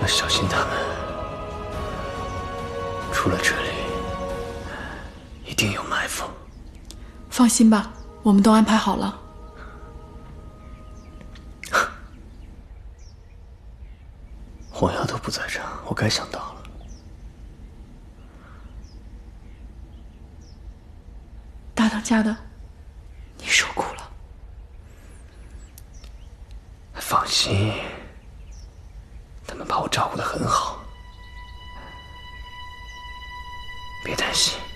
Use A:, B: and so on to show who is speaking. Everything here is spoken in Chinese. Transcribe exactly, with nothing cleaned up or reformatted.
A: 小心他们。出了这里，一定有埋伏。
B: 放心吧，我们都安排好了。
A: 黄丫头不在这，我该想到了。
B: 大当家的，你受苦了。
A: 放心，他们把我照顾得很好，别担心。